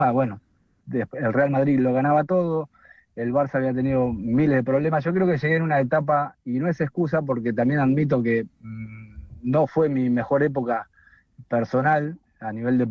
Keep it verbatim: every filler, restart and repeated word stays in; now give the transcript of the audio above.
bueno, el Real Madrid lo ganaba todo, el Barça había tenido miles de problemas. Yo creo que llegué en una etapa, y no es excusa porque también admito que mmm, no fue mi mejor época personal a nivel de